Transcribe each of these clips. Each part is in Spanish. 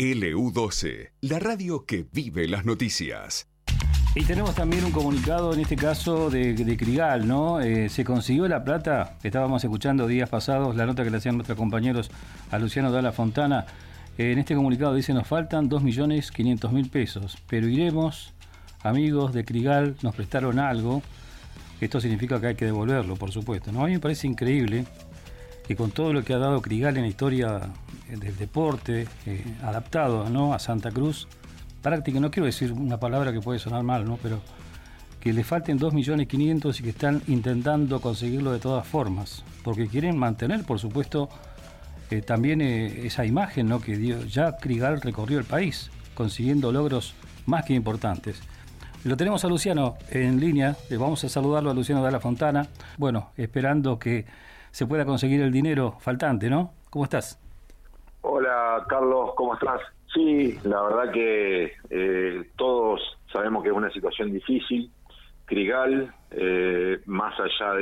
LU12, la radio que vive las noticias. Y tenemos también un comunicado, en este caso, de Crigal, ¿no? Se consiguió la plata. Estábamos escuchando días pasados la nota que le hacían nuestros compañeros a Luciano Dalla Fontana. En este comunicado dice: nos faltan 2.500.000 pesos, pero iremos, amigos de Crigal, nos prestaron algo. Esto significa que hay que devolverlo, por supuesto, ¿no? A mí me parece increíble que con todo lo que ha dado Crigal en la historia del deporte, adaptado, ¿no?, a Santa Cruz, práctica, no quiero decir una palabra que puede sonar mal, ¿no?, pero que le falten 2.500.000 y que están intentando conseguirlo de todas formas, porque quieren mantener, por supuesto, también esa imagen, ¿no?, que dio. Ya Crigal recorrió el país, consiguiendo logros más que importantes. Lo tenemos a Luciano en línea, vamos a saludarlo a Luciano Dalla Fontana, bueno, esperando que se pueda conseguir el dinero faltante, ¿no? ¿Cómo estás? Hola, Carlos, ¿cómo estás? Sí, la verdad que todos sabemos que es una situación difícil. Crigal, más allá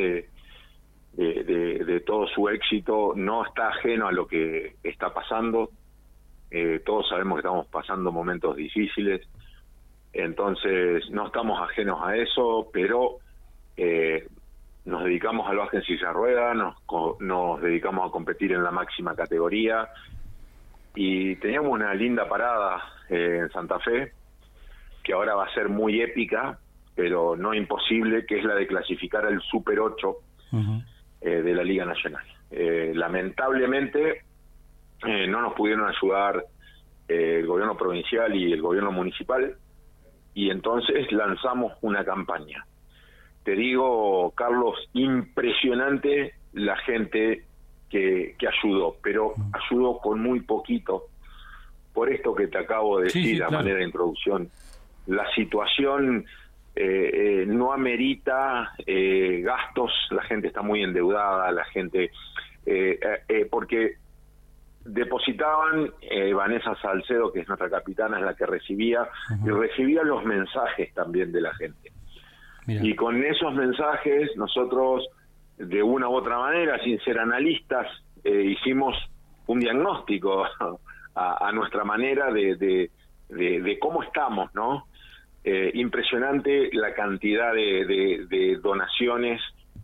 de todo su éxito, no está ajeno a lo que está pasando. Todos sabemos que estamos pasando momentos difíciles, entonces no estamos ajenos a eso, pero nos dedicamos al básquet en silla de ruedas, nos dedicamos a competir en la máxima categoría, y teníamos una linda parada en Santa Fe, que ahora va a ser muy épica, pero no imposible, que es la de clasificar al Super 8 de la Liga Nacional. Lamentablemente no nos pudieron ayudar el gobierno provincial y el gobierno municipal, y entonces lanzamos una campaña. Te digo, Carlos, impresionante la gente que ayudó, pero ayudó con muy poquito, por esto que te acabo de decir, claro, manera de introducción. La situación no amerita gastos, la gente está muy endeudada, la gente, porque depositaban, Vanessa Salcedo, que es nuestra capitana, es la que recibía, y recibía los mensajes también de la gente. Mira. Y con esos mensajes nosotros, de una u otra manera, sin ser analistas, hicimos un diagnóstico a nuestra manera de cómo estamos, ¿no? Impresionante la cantidad de donaciones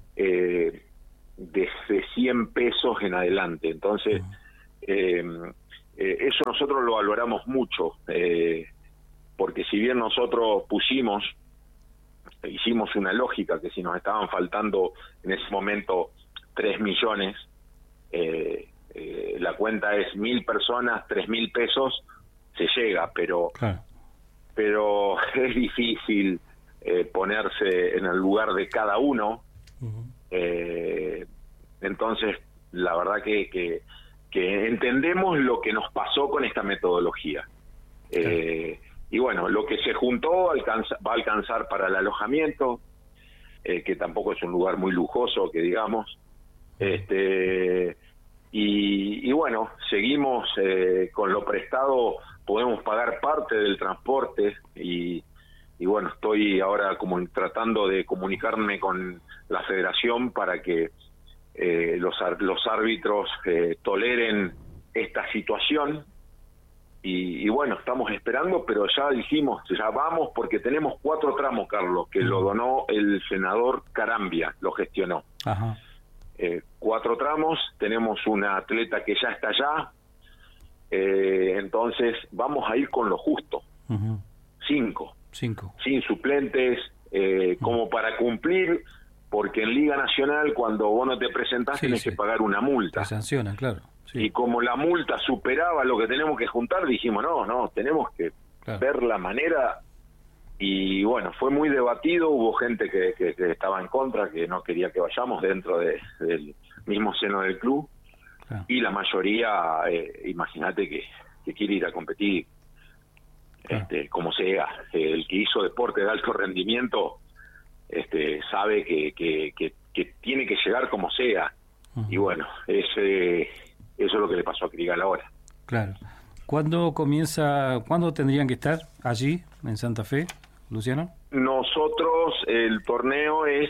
de 100 pesos en adelante. Entonces, eso nosotros lo valoramos mucho, porque si bien nosotros hicimos una lógica que si nos estaban faltando en ese momento 3 millones, la cuenta es 1.000 personas, 3.000 pesos, se llega, pero claro, pero es difícil ponerse en el lugar de cada uno. Entonces, la verdad que entendemos lo que nos pasó con esta metodología. Y bueno, lo que se juntó va a alcanzar para el alojamiento, que tampoco es un lugar muy lujoso, que digamos. Y bueno, seguimos con lo prestado, podemos pagar parte del transporte, y bueno, estoy ahora como tratando de comunicarme con la federación para que los árbitros toleren esta situación. Y bueno, estamos esperando, pero ya dijimos, ya vamos, porque tenemos 4 tramos, Carlos, que lo donó el senador Carambia, lo gestionó. 4 tramos, tenemos una atleta que ya está allá, entonces vamos a ir con lo justo. 5, sin suplentes, como para cumplir, porque en Liga Nacional, cuando vos no te presentás, tenés que pagar una multa. Te sancionan, claro. Y como la multa superaba lo que tenemos que juntar, dijimos, no, tenemos que ver la manera. Y bueno, fue muy debatido, hubo gente que estaba en contra, que no quería que vayamos dentro del mismo seno del club, y la mayoría, imagínate que quiere ir a competir, como sea. El que hizo deporte de alto rendimiento sabe que tiene que llegar como sea. Y bueno, eso es lo que le pasó a Crigal ahora. Claro. ¿Cuándo tendrían que estar allí, en Santa Fe, Luciano? Nosotros, el torneo es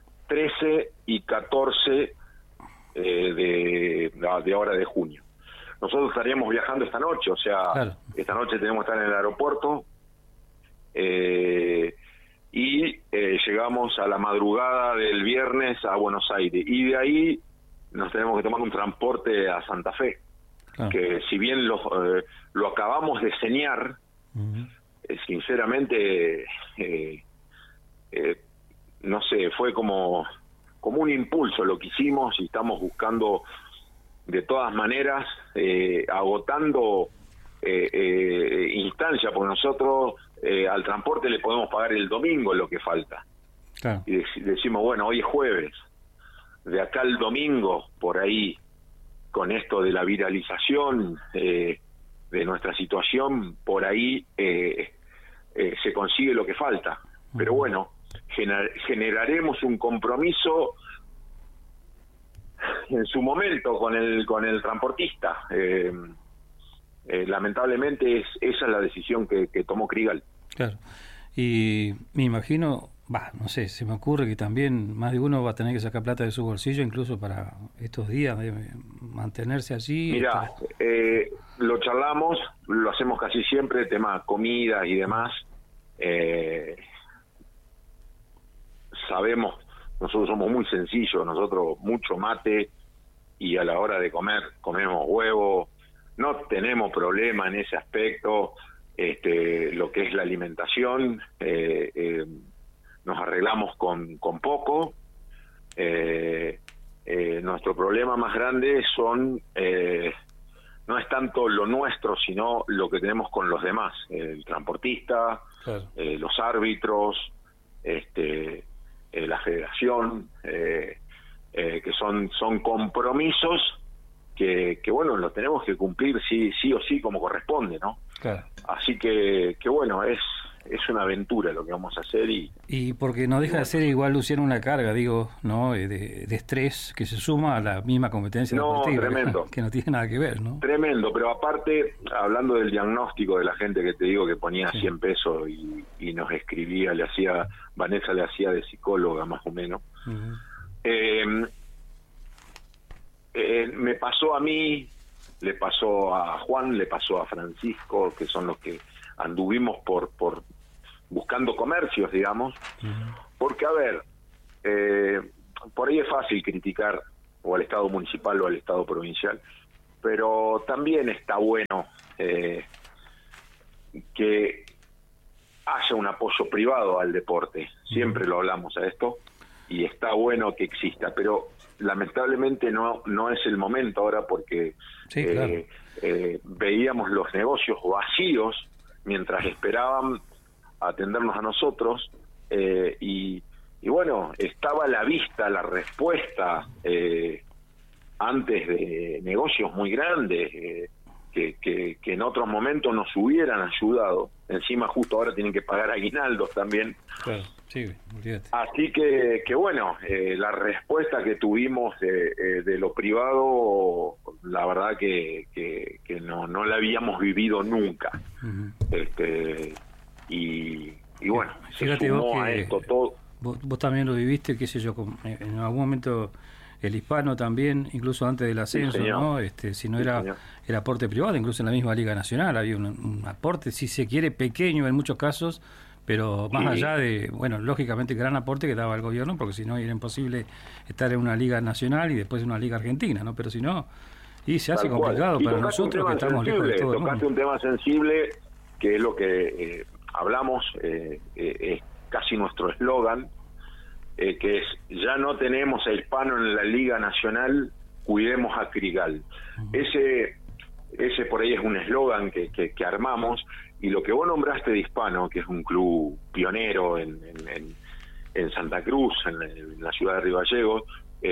13 y 14 de ahora de junio. nosotros estaríamos viajando esta noche, o sea, claro, esta noche tenemos que estar en el aeropuerto, y llegamos a la madrugada del viernes a Buenos Aires, y de ahí nos tenemos que tomar un transporte a Santa Fe, claro. que si bien lo acabamos de señar, sinceramente, no sé, fue como un impulso lo que hicimos, y estamos buscando de todas maneras, agotando instancia, porque nosotros al transporte le podemos pagar el domingo lo que falta. Claro. Y decimos, bueno, hoy es jueves, de acá al domingo, por ahí, con esto de la viralización de nuestra situación, por ahí se consigue lo que falta. Pero bueno, generaremos un compromiso en su momento con el transportista. Lamentablemente esa es la decisión que tomó Krigal. Claro. Y me imagino, no sé, se me ocurre que también más de uno va a tener que sacar plata de su bolsillo incluso para estos días, mantenerse allí. Mira, lo charlamos, lo hacemos casi siempre, tema comida y demás. Sabemos, nosotros somos muy sencillos, nosotros mucho mate, y a la hora de comer comemos huevo, no tenemos problema en ese aspecto. Lo que es la alimentación, nos arreglamos con poco. Nuestro problema más grande no es tanto lo nuestro, sino lo que tenemos con los demás, el transportista, claro, los árbitros, la federación, que son compromisos que bueno, los tenemos que cumplir sí o sí como corresponde, ¿no? Claro. Así que bueno, es una aventura lo que vamos a hacer. Y porque no deja de ser igual, Luciano, una carga, digo, ¿no? De estrés que se suma a la misma competencia deportiva. Tremendo. Que no tiene nada que ver, ¿no? Tremendo, pero aparte, hablando del diagnóstico de la gente que te digo que ponía 100 pesos y nos escribía, Vanessa le hacía de psicóloga más o menos. Me pasó a mí, le pasó a Juan, le pasó a Francisco, que son los que anduvimos por buscando comercios, digamos, porque a ver, por ahí es fácil criticar o al Estado municipal o al Estado provincial, pero también está bueno que haya un apoyo privado al deporte, siempre lo hablamos a esto, y está bueno que exista, pero lamentablemente no es el momento ahora, porque sí, claro, veíamos los negocios vacíos mientras esperaban atendernos a nosotros, y bueno, estaba a la vista la respuesta antes de negocios muy grandes que en otros momentos nos hubieran ayudado. Encima justo ahora tienen que pagar aguinaldos también. Claro, sí, olvídate. Así que bueno, la respuesta que tuvimos de lo privado, la verdad que no la habíamos vivido nunca. Y bueno, fíjate, se sumó vos que a esto todo. Vos también lo viviste, qué sé yo, en algún momento el hispano también, incluso antes del ascenso, sí, ¿no? Si no era el aporte privado, incluso en la misma Liga Nacional había un aporte, si se quiere, pequeño en muchos casos, pero más allá de, bueno, lógicamente gran aporte que daba el gobierno, porque si no era imposible estar en una Liga Nacional y después en una Liga Argentina, ¿no? Pero si no, y se hace complicado para nosotros que estamos lejos de todo el mundo. Tocaste un tema sensible, que es lo que hablamos, es casi nuestro eslogan, que es: ya no tenemos a hispano en la Liga Nacional, cuidemos a Krigal. Ese por ahí es un eslogan que armamos, y lo que vos nombraste de hispano, que es un club pionero en Santa Cruz, en la ciudad de Río Gallegos,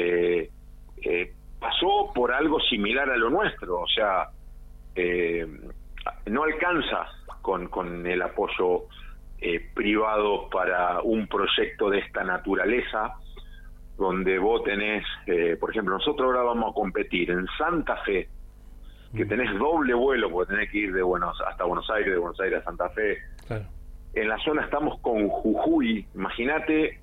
pasó por algo similar a lo nuestro, o sea, no alcanza con el apoyo privado para un proyecto de esta naturaleza, donde vos tenés, por ejemplo, nosotros ahora vamos a competir en Santa Fe, que tenés doble vuelo, porque tenés que ir hasta Buenos Aires, de Buenos Aires a Santa Fe. Claro. En la zona estamos con Jujuy. Imagínate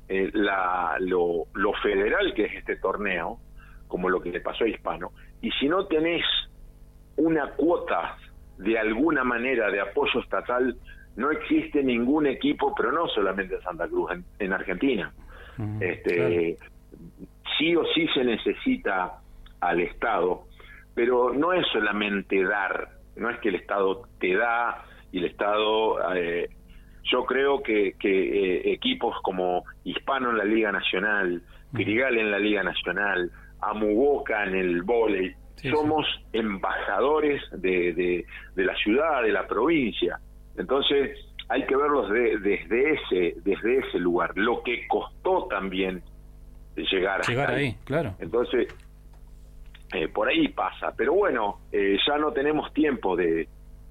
lo federal que es este torneo, como lo que le pasó a Hispano. Y si no tenés una cuota de alguna manera de apoyo estatal, no existe ningún equipo, pero no solamente en Santa Cruz, en Argentina. Claro. Sí o sí se necesita al Estado, pero no es solamente dar, no es que el Estado te da y el Estado... yo creo que equipos como Hispano en la Liga Nacional, Grigal en la Liga Nacional, Amuboca en el vóley, somos embajadores de la ciudad, de la provincia. Entonces hay que verlos desde ese lugar, lo que costó también llegar ahí, claro. Entonces por ahí pasa, pero bueno, ya no tenemos tiempo de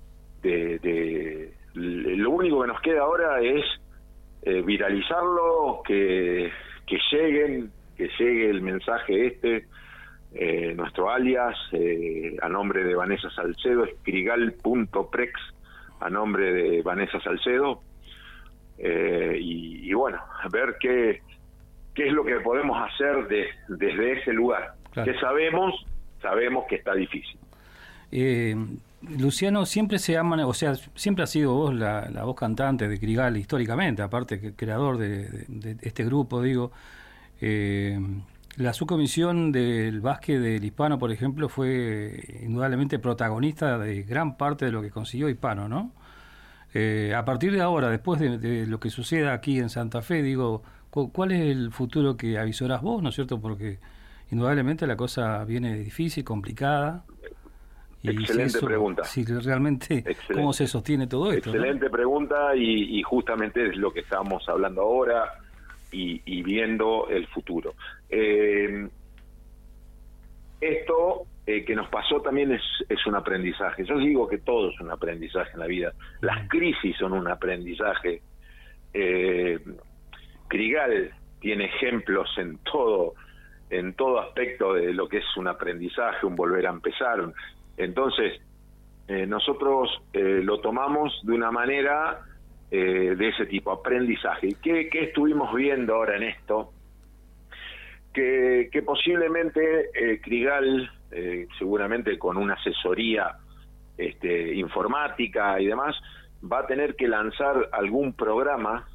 lo único que nos queda ahora es viralizarlo, que llegue el mensaje nuestro alias, a nombre de Vanessa Salcedo, es crigal.prex, a nombre de Vanessa Salcedo, y bueno, a ver qué es lo que podemos hacer desde ese lugar, claro. Que sabemos que está difícil. Luciano, siempre siempre has sido vos la voz cantante de Grigal históricamente, aparte que creador de este grupo, digo. La subcomisión del básquet del Hispano, por ejemplo, fue indudablemente protagonista de gran parte de lo que consiguió Hispano, ¿no? A partir de ahora, después de lo que suceda aquí en Santa Fe, digo, ¿cuál es el futuro que avisorás vos, no es cierto? Porque indudablemente la cosa viene difícil, complicada. Excelente pregunta. Si realmente, excelente. ¿Cómo se sostiene todo esto? Excelente, ¿no? Pregunta, y justamente es lo que estamos hablando ahora y viendo el futuro. Esto que nos pasó también es un aprendizaje. Yo digo que todo es un aprendizaje en la vida. Las crisis son un aprendizaje. Grigal tiene ejemplos en todo aspecto de lo que es un aprendizaje, un volver a empezar. Entonces, nosotros lo tomamos de una manera de ese tipo, aprendizaje. ¿Qué estuvimos viendo ahora en esto? Que posiblemente Grigal, seguramente con una asesoría informática y demás, va a tener que lanzar algún programa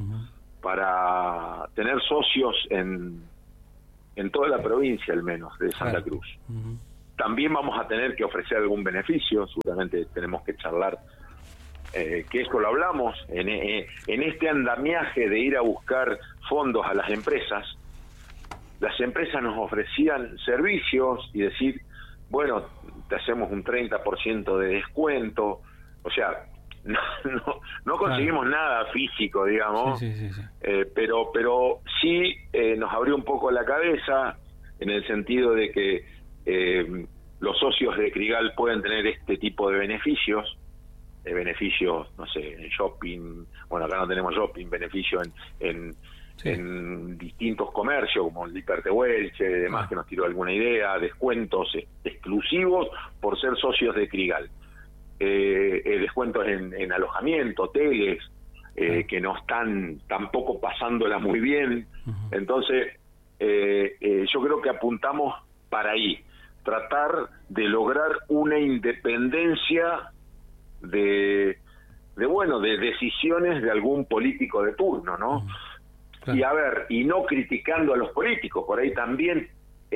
para tener socios en toda la provincia, al menos, de Santa Cruz. También vamos a tener que ofrecer algún beneficio, seguramente tenemos que charlar, que esto lo hablamos, en este andamiaje de ir a buscar fondos a las empresas nos ofrecían servicios y decir, bueno, te hacemos un 30% de descuento, o sea, no conseguimos nada físico, digamos, sí. Pero sí nos abrió un poco la cabeza en el sentido de que los socios de Grigal pueden tener este tipo de beneficios, no sé, en shopping, bueno, acá no tenemos shopping, beneficio en distintos comercios, como el Hipertehuelche, demás, que nos tiró alguna idea, descuentos exclusivos por ser socios de Grigal. Descuentos en alojamiento, hoteles, que no están tampoco pasándola muy bien. Entonces, yo creo que apuntamos para ahí, tratar de lograr una independencia de decisiones de algún político de turno, ¿no? Claro. Y a ver, y no criticando a los políticos, por ahí también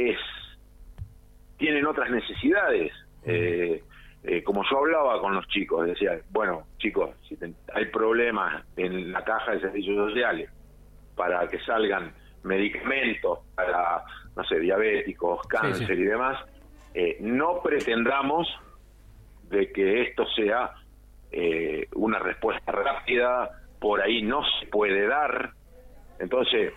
tienen otras necesidades. Como yo hablaba con los chicos, decía, bueno, chicos, si hay problemas en la caja de servicios sociales para que salgan medicamentos para, no sé, diabéticos, cáncer y demás, no pretendamos de que esto sea una respuesta rápida, por ahí no se puede dar. Entonces,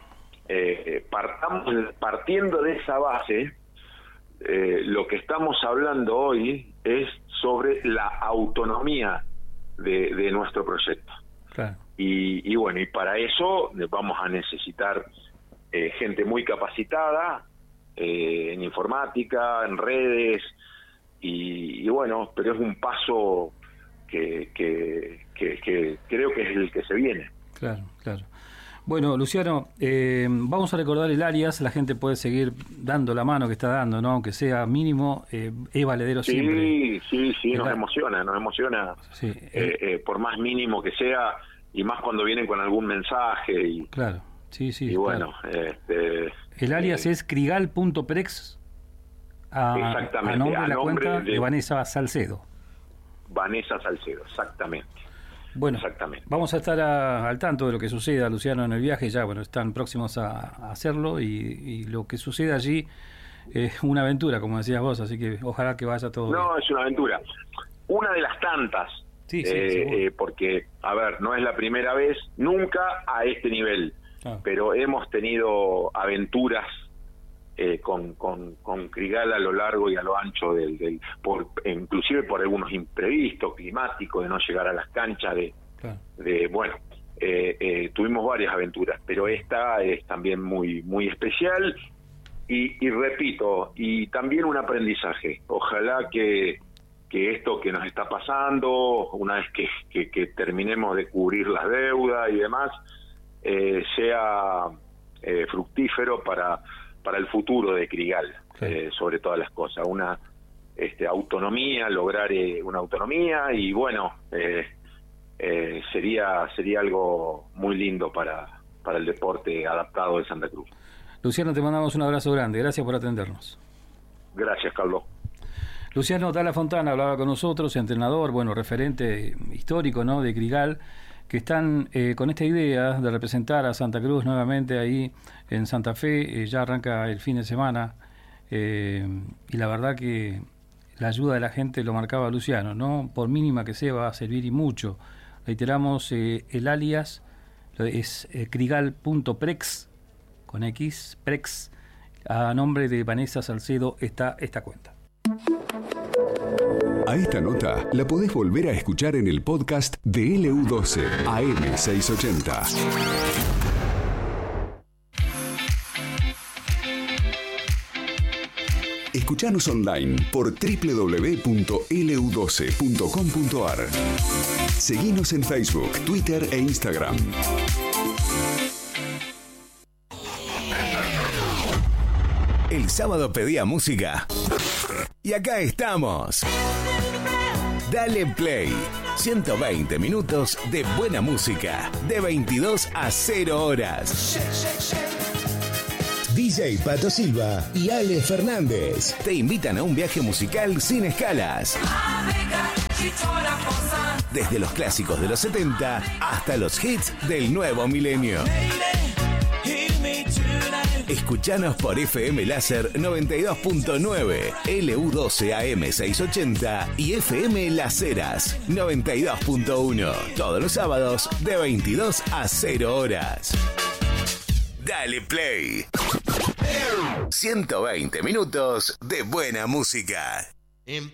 partiendo de esa base, lo que estamos hablando hoy es sobre la autonomía de nuestro proyecto. Claro. Y bueno, y para eso vamos a necesitar gente muy capacitada en informática, en redes, y bueno, pero es un paso que creo que es el que se viene. Claro. Bueno, Luciano, vamos a recordar el alias, la gente puede seguir dando la mano que está dando, ¿no? Aunque sea mínimo, es valedero siempre. Sí, nos emociona, sí, por más mínimo que sea, y más cuando vienen con algún mensaje. Y, claro, sí. Y bueno, el alias es crigal.prex, exactamente, a nombre de la cuenta de de Vanessa Salcedo. Vanessa Salcedo, exactamente. Bueno, exactamente. Vamos a estar al tanto de lo que suceda, Luciano, en el viaje. Ya, bueno, están próximos a hacerlo y lo que sucede allí es una aventura, como decías vos, así que ojalá que vaya todo bien. No, es una aventura. Una de las tantas, sí, porque, a ver, no es la primera vez, nunca a este nivel, pero hemos tenido aventuras con Crigal a lo largo y a lo ancho inclusive por algunos imprevistos climáticos, de no llegar a las canchas, tuvimos varias aventuras, pero esta es también muy muy especial y repito, y también un aprendizaje. Ojalá que esto que nos está pasando, una vez que terminemos de cubrir las deudas y demás, sea fructífero para el futuro de Crigal, sobre todas las cosas, una autonomía, lograr una autonomía, y bueno, sería algo muy lindo para el deporte adaptado de Santa Cruz. Luciano, te mandamos un abrazo grande, gracias por atendernos. Gracias, Carlos. Luciano Dalla Fontana hablaba con nosotros, entrenador, referente histórico, ¿no?, de Crigal, que están con esta idea de representar a Santa Cruz nuevamente ahí en Santa Fe. Ya arranca el fin de semana, y la verdad que la ayuda de la gente, lo marcaba Luciano, ¿no? Por mínima que sea, va a servir y mucho. Reiteramos, el alias es crigal.prex, con X, prex, a nombre de Vanessa Salcedo está esta cuenta. A esta nota la podés volver a escuchar en el podcast de LU12 AM680. Escuchanos online por www.lu12.com.ar. Seguinos en Facebook, Twitter e Instagram. El sábado pedía música y acá estamos. Dale Play. 120 minutos de buena música, de 22 a 0 horas. DJ Pato Silva y Ale Fernández te invitan a un viaje musical sin escalas. Desde los clásicos de los 70 hasta los hits del nuevo milenio. Escuchanos por FM Láser 92.9, LU12 AM680 y FM Las Heras 92.1. Todos los sábados de 22 a 0 horas. Dale Play. 120 minutos de buena música.